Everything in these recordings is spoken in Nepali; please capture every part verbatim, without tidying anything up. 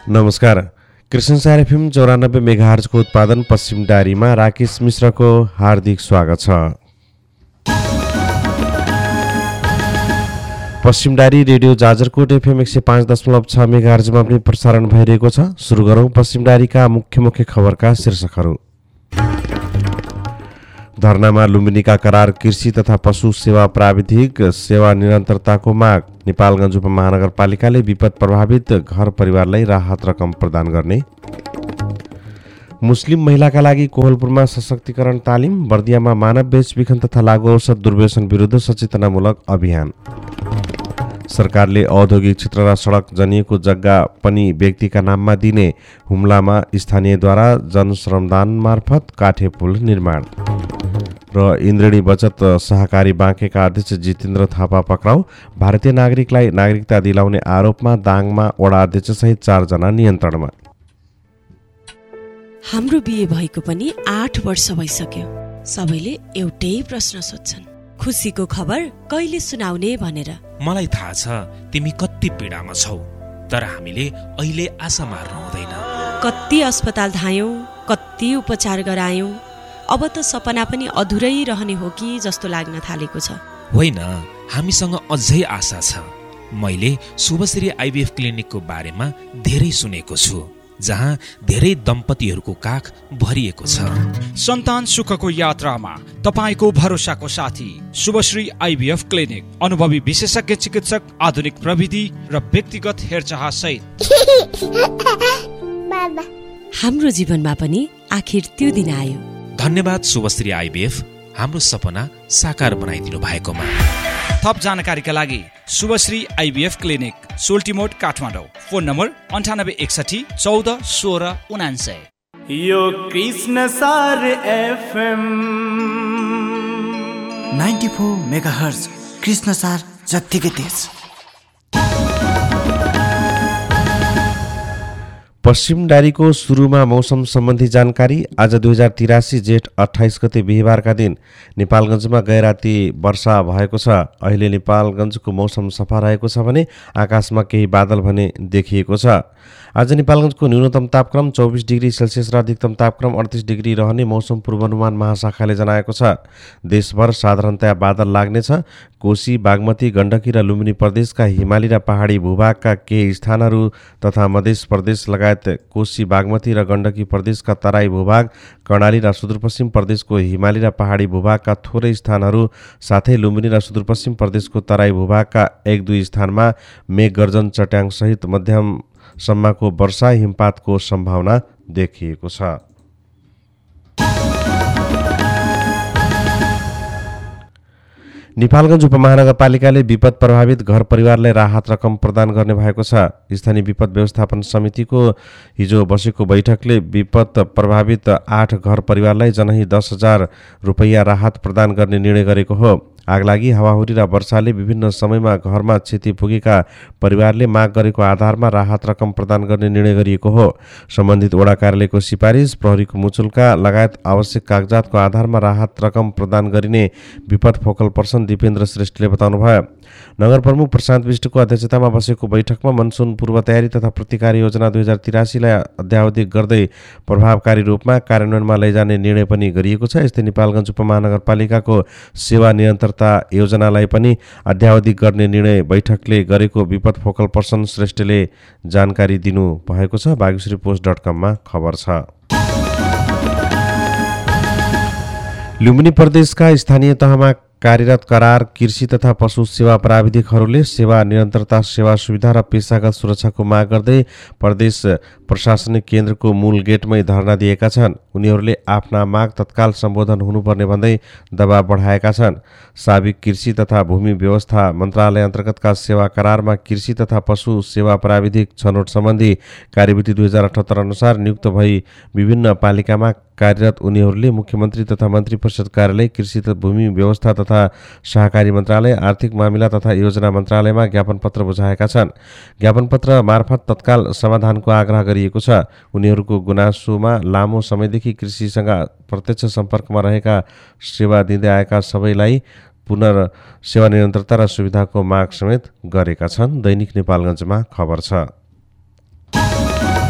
नमस्कार। कृष्णसार एफएम चौरानब्बे मेगाहर्जको उत्पादन पश्चिम डायरीमा राकेश मिश्रको हार्दिक स्वागत छ। पश्चिम डायरी रेडियो जाजरकोट एफएम एक सय पाँच दशमलव छ मेगाहर्जमा पनि प्रसारण भइरहेको छ। सुरु गरौँ पश्चिम डायरीका मुख्य मुख्य खबरका शीर्षकहरू। धरनामा लुम्बिनीका करार, कृषि तथा पशु सेवा प्राविधिक सेवा निरन्तरताको माग। नेपालगञ्ज उपमहानगरपालिकाले विपद प्रभावित घर परिवारलाई राहत रकम प्रदान गर्ने। मुस्लिम महिलाका लागि कोहलपुरमा सशक्तिकरण तालिम। बर्दियामा मानव बेचबिखन तथा लागु औषध दुर्व्यसन विरुद्ध सचेतनामूलक अभियान। सरकारले औद्योगिक क्षेत्र र सडक जनिएको जग्गा पनि व्यक्तिका नाममा दिने। हुम्लामा स्थानीयद्वारा जनश्रमदान मार्फत काठे पुल निर्माण। र इन्द्रेणी बचत सहकारी बाँकेका अध्यक्ष जितेन्द्र थापा पक्राउ। भारतीय नागरिकलाई नागरिकता दिलाउने आरोपमा दाङमा वडा अध्यक्षसहित चारजना नियन्त्रणमा। हाम्रो बिहे भएको पनि आठ वर्ष भइसक्यो। सबैले एउटै प्रश्न सोध्छन्, खुसीको खबर कहिले सुनाउने भनेर। मलाई थाहा छ तिमी कति पीडामा छौ, तर हामीले अहिले आशा मार्नु हुँदैन। कति अस्पताल धायौं, कति उपचार गरायौं, अब त सपना पनि अधुरै रहने हो कि जस्तो लाग्न थालेको छ। होइन, हामीसँग अझै आशा छ। मैले शुभश्री आइभीएफ क्लिनिकको बारेमा धेरै सुनेको छु, जहाँ धेरै दम्पतिहरूको काख भरिएको छ। सन्तान सुखको यात्रामा तपाईको भरोसाको साथी शुभश्री आइभीएफ क्लिनिक। अनुभवी विशेषज्ञ चिकित्सक, आधुनिक प्रविधि र व्यक्तिगत हेरचाह सहित। हाम्रो जीवनमा पनि आखिर त्यो दिन आयो। धन्यवाद शुभश्री आइभीएफ, हाम्रो सपना साकार बनाइदिनु भएकोमा। थप जानकारीका लागि Shubhashree IVF clinic, सोल्टिमोड, Kathmandu. Phone number अन्ठानब्बे एकसठी चौध सोह्र उनान्सय। यो Krishnasar FM ninety four megahertz Krishnasar जत्तिकै तेज। पश्चिम डायरीको सुरुमा मौसम सम्बन्धी जानकारी। आज दुई हजार तिरासी जेठ अठाइस गते बिहिबारका दिन नेपालगञ्जमा गैराती वर्षा भएको छ। अहिले नेपालगञ्जको मौसम सफा रहेको छ भने आकाशमा केही बादल भने देखिएको छ। आज नेपालगञ्जको न्यूनतम तापक्रम चौबिस डिग्री सेल्सियस र अधिकतम तापक्रम अडतिस डिग्री रहने मौसम पूर्वानुमान महाशाखाले जनाएको छ। देशभर साधारणतया बादल लाग्नेछ। कोशी, बागमती, गण्डकी र लुम्बिनी प्रदेशका हिमाली र पहाडी भूभागका केही स्थानहरू तथा मध्य प्रदेश लगायत कोशी, बागमती र गण्डकी प्रदेशका तराई भूभाग, कर्णाली र सुदूरपश्चिम प्रदेशको हिमाली र पहाडी भूभागका थोरै स्थानहरू साथै लुम्बिनी र सुदूरपश्चिम प्रदेशको तराई भूभागका एक दुई स्थानमा मेघ गर्जन, चट्याङ सहित मध्यम सम्मको वर्षा हिमपातको सम्भावना देखिएको छ। नेपालगञ्ज उपमहानगरपालिकाले विपद प्रभावित घर परिवारलाई राहत रकम प्रदान गर्ने भएको छ। स्थानीय विपद व्यवस्थापन समितिको हिजो बसेको बैठकले विपद प्रभावित आठ घर परिवारलाई जनही दस हजार रुपैयाँ राहत प्रदान गर्ने निर्णय गरेको हो। आगलागी, हावाहुरी र वर्षाले विभिन्न समयमा घरमा क्षति पुगेका परिवारले माग गरेको आधारमा राहत रकम प्रदान गर्ने निर्णय गरिएको हो। सम्बन्धित वडा कार्यालयको सिफारिस, प्रहरीको मुचुल्का लगायत आवश्यक कागजातको आधारमा राहत रकम प्रदान गरिने विपद फोकल पर्सन दिपेन्द्र श्रेष्ठले बताउनुभयो। नगर प्रमुख प्रशान्त विष्टको अध्यक्षतामा बसेको बैठकमा मनसुन पूर्व तयारी तथा प्रतिकार योजना दुई हजार तिरासीलाई अध्यावधिक गर्दै प्रभावकारी रूपमा कार्यान्वयनमा लैजाने निर्णय पनि गरिएको छ। यस्तै नेपालगञ्ज उपमहानगरपालिकाको सेवा निरन्तरता योजनालाई पनि अध्यावधिक गर्ने निर्णय बैठकले गरेको विपद फोकल पर्सन श्रेष्ठले जानकारी दिनु भएको छ। बागेश्वरी पोस्ट डट कममा खबर छ। लुम्बिनी प्रदेशका स्थानीय तहमा कार्यरत करार, कृषि तथा पशु सेवा प्राविधिकहरूले सेवा निरन्तरता, सेवा सुविधा र पेशागत सुरक्षाको माग गर्दै प्रदेश प्रशासनिक केन्द्रको मूल गेटमै धरना दिएका छन्। उनीहरूले आफ्ना माग तत्काल सम्बोधन हुनुपर्ने भन्दै दबाव बढाएका छन्। साबिक कृषि तथा भूमि व्यवस्था मन्त्रालय अन्तर्गतका सेवा करारमा कृषि तथा पशु सेवा प्राविधिक छनौट सम्बन्धी कार्यविधि दुई हजार अठहत्तर अनुसार नियुक्त भई विभिन्न पालिकामा कार्यरत उनीहरूले मुख्यमन्त्री तथा मन्त्री परिषद कार्यालय, कृषि तथा भूमि व्यवस्था तथा सहकारी मन्त्रालय, आर्थिक मामिला तथा योजना मन्त्रालयमा ज्ञापन पत्र बुझाएका छन्। ज्ञापन पत्र मार्फत तत्काल समाधानको आग्रह गरिएको छ। उनीहरूको गुनासोमा लामो समयदेखि कृषिसँग प्रत्यक्ष सम्पर्कमा रहेका सेवा दिँदै आएका सबैलाई पुनः सेवा निरन्तरता र सुविधाको माग समेत गरेका छन्। दैनिक नेपालगञ्जमा खबर छ।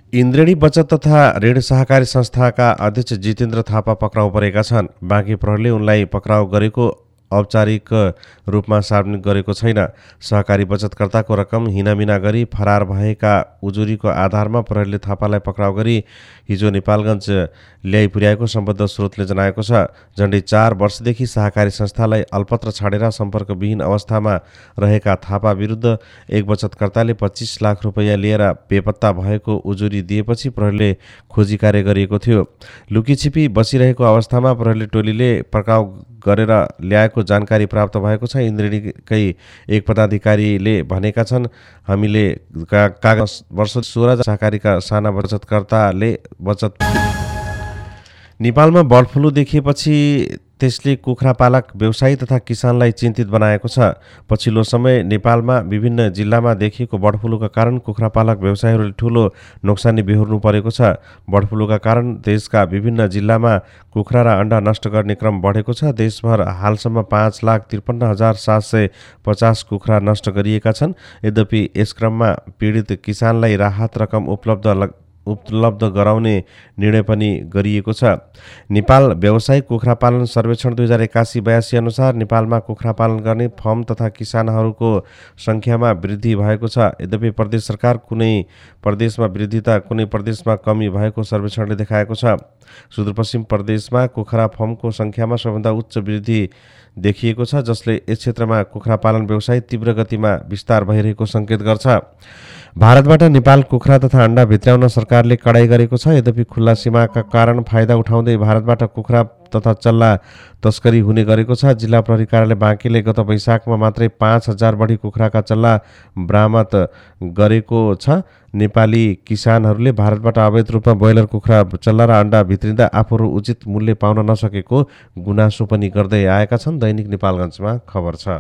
इन्द्रेणी बचत तथा ऋण सहकारी संस्थाका अध्यक्ष जितेन्द्र थापा पक्राउ परेका छन्। बाँकी प्रहरीले उनलाई पक्राउ गरेको औपचारिक रूपमा सार्वजनिक गरेको छैन। सहकारी बचतकर्ताको रकम हिनामिना गरी फरार भएका उजुरीको आधारमा प्रहरीले थापालाई पक्राउ गरी हिजो नेपालगञ्ज ल्याइ पुर्याएको सम्बद्ध स्रोतले जनाएको छ। झण्डै चार वर्षदेखि सहकारी संस्थालाई अल्पत्र छाडेर सम्पर्कविहीन अवस्थामा रहेका थापा विरुद्ध एक बचतकर्ताले पच्चिस लाख रुपियाँ लिएर बेपत्ता भएको उजुरी दिएपछि प्रहरीले खोजी कार्य गरिएको थियो। लुकीछिपी बसिरहेको अवस्थामा प्रहरीले टोलीले पक्राउ गरेर ल्याएको जानकारी प्राप्त भएको छ। इन्द्रेणीकै एक पदाधिकारीले भनेका छन्, हामीले का, कागज वर्ष सोह्र सहकारीका साना बचतकर्ताले बचत नेपालमा बर्ड फ्लू देखिएपछि त्यसले कुखुरा पालक व्यवसायी तथा किसानलाई चिन्तित बनाएको छ। पछिल्लो समय नेपालमा विभिन्न जिल्लामा देखिएको बर्ड फ्लूका कारण कुखुरा पालक व्यवसायीहरूले ठूलो नोक्सानी बेहोर्नु परेको छ। बर्ड फ्लूका कारण देशका विभिन्न जिल्लामा कुखुरा र अण्डा नष्ट गर्ने क्रम बढेको छ। देशभर हालसम्म पाँच लाख त्रिपन्न हजार सात सय पचास कुखुरा नष्ट गरिएका छन्। यद्यपि यस क्रममा पीडित किसानलाई राहत रकम उपलब्ध उपलब्ध गराउने निर्णय पनि गरिएको छ। नेपाल व्यावसायिक कुखुरा पालन सर्वेक्षण दुई हजार एकासी बयासी अनुसार नेपालमा कुखुरा पालन गर्ने फर्म तथा किसानहरूको सङ्ख्यामा वृद्धि भएको छ। यद्यपि प्रदेश सरकार कुनै प्रदेशमा वृद्धि त कुनै प्रदेशमा कमी भएको सर्वेक्षणले देखाएको छ। सुदूरपश्चिम प्रदेशमा कुखुरा फर्मको सङ्ख्यामा सबभन्दा उच्च वृद्धि देखिएको छ, जसले यस क्षेत्रमा कुखुरा पालन व्यवसाय तीव्र गतिमा विस्तार भइरहेको सङ्केत गर्छ। भारतबाट नेपाल कुखुरा तथा अण्डा भित्राउन सरकारले कडाई गरेको छ। यद्यपि खुल्ला सीमाका कारण फाइदा उठाउँदै भारतबाट कुखुरा तथा चल्ला तस्करी हुने गरेको छ। जिल्ला प्रहरी कार्यालय बाँकीले गत वैशाखमा मात्रै पाँच हजार बढी कुखुराका चल्ला बरामद गरेको छ। नेपाली किसानहरूले भारतबाट अवैध रूपमा ब्रोइलर कुखुरा चल्ला र अण्डा भित्रिँदा आफूहरू उचित मूल्य पाउन नसकेको गुनासो पनि गर्दै आएका छन्। दैनिक नेपालगञ्जमा खबर छ।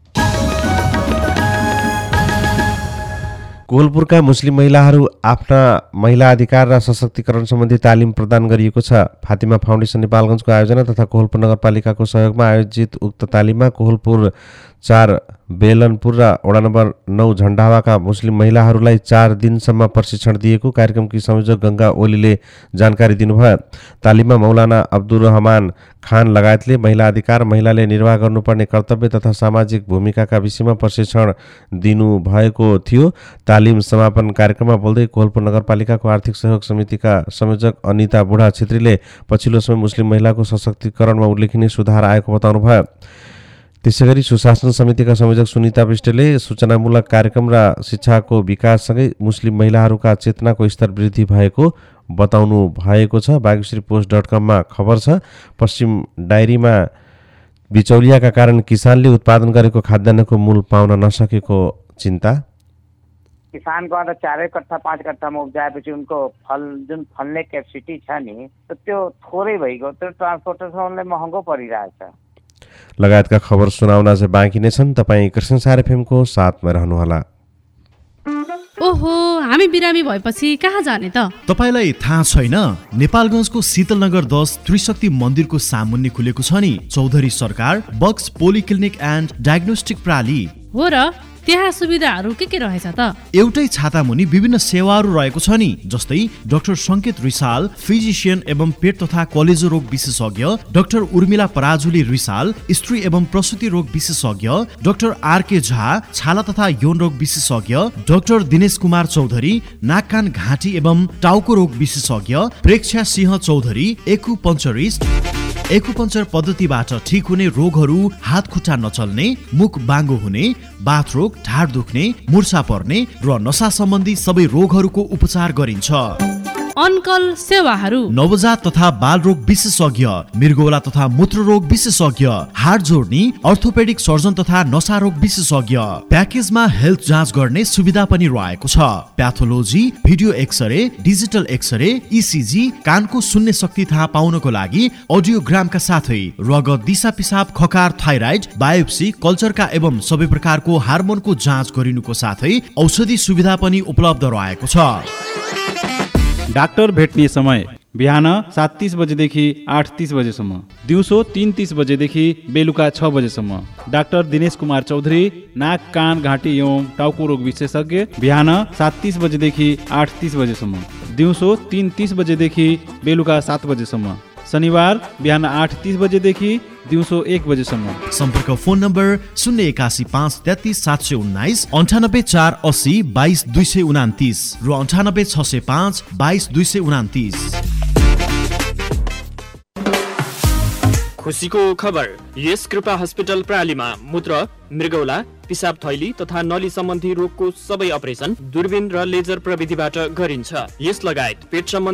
कोहलपुरका मुस्लिम महिलाहरू आफ्ना महिला अधिकार र सशक्तिकरण सम्बन्धी तालिम प्रदान गरिएको छ। फातिमा फाउन्डेसन नेपालगञ्जको आयोजना तथा कोहलपुर नगरपालिकाको सहयोगमा आयोजित उक्त तालिममा कोहलपुर चार बेलनपुर र वडा नम्बर नौ झण्डावाका मुस्लिम महिलाहरूलाई चार दिनसम्म प्रशिक्षण दिएको कार्यक्रमकी संयोजक गङ्गा ओलीले जानकारी दिनुभयो। तालिममा मौलाना अब्दुर रहमान खान लगायतले महिला अधिकार, महिलाले निर्वाह गर्नुपर्ने कर्तव्य तथा सामाजिक भूमिकाका विषयमा प्रशिक्षण दिनुभएको थियो। तालिम समापन कार्यक्रममा बोल्दै कोहलपुर नगरपालिकाको आर्थिक सहयोग समितिका संयोजक अनिता बुढा छेत्रीले पछिल्लो समय मुस्लिम महिलाको सशक्तिकरणमा उल्लेखनीय सुधार आएको बताउनुभयो। त्यसैगरी सुशासन समितिका संयोजक सुनिता विष्टले सूचनामूलक कार्यक्रम र शिक्षाको विकाससँगै मुस्लिम महिलाहरूका चेतनाको स्तर वृद्धि भएको बताउनु भएको छ। बागेश्वरी पोस्ट डट कममा खबर छ। पश्चिम डायरीमा बिचौलियाका कारण किसानले उत्पादन गरेको खाद्यान्नको मूल पाउन नसकेको चिन्ता। किसानको अन्त चारै कट्ठा पाँच कट्ठामा उब्जाएपछि उनको फल जुन फल्ने क्यापेसिटी छ नि त्यो थोरै भइगयो, त्यो ट्रान्सपोर्टेसनले महँगो परिरहेछ लगायतका खबर सुनाउन चाहिँ बाँकी नै छन्। तपाईँ कृष्णसार एफएमको साथमा रहनुहोला। ओहो, हामी बिरामी भएपछि कहाँ जाने त? तपाईलाई थाहा छैन? नेपालगञ्जको शीतलनगर दस त्रिशक्ति मन्दिरको सामुन्ने खुलेको छ नि चौधरी सरकार बक्स पोलिक्लिनिक एन्ड डायग्नोस्टिक प्रणाली हो र त्यहाँ सुविधाहरू के के रहेछ त? एउटै छाता मुनि विभिन्न सेवाहरू रहेको छ नि, जस्तै डाक्टर संकेत रिसाल फिजिशियन एवं पेट तथा कलेजो रोग विशेषज्ञ, डाक्टर उर्मिला पराजुली रिसाल स्त्री एवं प्रसुति रोग विशेषज्ञ, डाक्टर आरके झा छाला तथा यौन रोग विशेषज्ञ, डाक्टर दिनेश कुमार चौधरी नाक कान घाँटी एवं टाउको रोग विशेषज्ञ, प्रेक्षा सिंह चौधरी एक्युपञ्चरिस्ट एक्युपञ्चर पद्धतिबाट ठिक हुने रोगहरू, हात खुट्टा नचल्ने, मुख बाङ्गो हुने, बाथरोग, ढाड दुख्ने, मुर्छा पर्ने र नशा सम्बन्धी सबै रोगहरूको उपचार गरिन्छ। अनकल सेवाहरू नवजात तथा बाल रोग विशेषज्ञ, मृगौला तथा मूत्र रोग विशेषज्ञ, हाड जोड्ने, अर्थोपेडिक सर्जन तथा नशा रोग विशेषज्ञ। प्याकेजमा हेल्थ जाँच गर्ने सुविधा पनि रहेको छ। Pathology, video x-ray, digital x-ray, ECG, कानको सुन्ने शक्ति थाहा पाउनको लागि अडियोग्रामका साथै रगत, दिशा पिसाब, खकार, थाइराइड, बायोप्सी, कल्चरका एवं सबै प्रकारको हार्मोनको जाँच गरिनुको साथै औषधि सुविधा पनि उपलब्ध रहेको छ। डाक्टर भेट्ने समय बिहान सात तीस बजेदेखि आठ तीस बजेसम्म, दिउँसो तीन तीस बजेदेखि बेलुका छ बजेसम्म। डाक्टर दिनेश कुमार चौधरी नाक कान घाँटी एवं टाउको रोग विशेषज्ञ बिहान सात तीस बजेदेखि आठ तीस बजेसम्म। दिउँसो तीन तीस बजेदेखि बेलुका सात बजेसम्म। शनिबार बिहान आठ तीस बजेदेखि दिउँसो एक बजेसम्म। सम्पर्क फोन नम्बर शून्य एकासी पाँच तेत्तिस सात सय उन्नाइस अन्ठानब्बे चार अस्सी बाइस दुई सय उनातिस र अन्ठानब्बे छ सय पाँच बाइस दुई सय उनातिस। खुसीको खबर, यस कृपा हस्पिटल प्रालीमा मूत्र, मृगौला, पिसाब थैली तथा नली सम्बन्धी रोगको सबै अपरेसन दूरबीन र लेजर प्रविधिबाट गरिन्छ। यस लगायत पेट सम्बन्धी